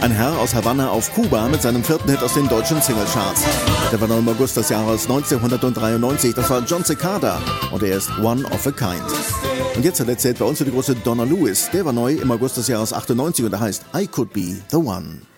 Ein Herr aus Havanna auf Kuba mit seinem 4. Hit aus den deutschen Singlecharts. Der war noch im August des Jahres 1993. Das war John Cicada und er ist One of a Kind. Und jetzt erzählt bei uns die große Donna Lewis. Der war neu im August des Jahres 98 und der heißt I Could Be the One.